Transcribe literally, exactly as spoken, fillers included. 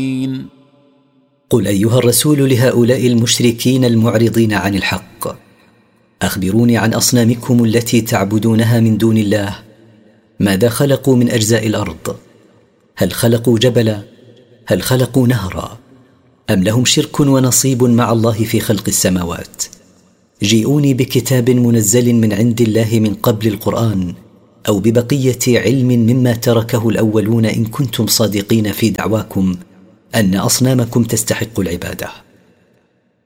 قل أيها الرسول لهؤلاء المشركين المعرضين عن الحق: أخبروني عن أصنامكم التي تعبدونها من دون الله، ماذا خلقوا من أجزاء الأرض؟ هل خلقوا جبلا؟ هل خلقوا نهرا؟ أم لهم شرك ونصيب مع الله في خلق السماوات؟ جيئوني بكتاب منزل من عند الله من قبل القرآن، أو ببقية علم مما تركه الأولون إن كنتم صادقين في دعواكم أن أصنامكم تستحق العبادة.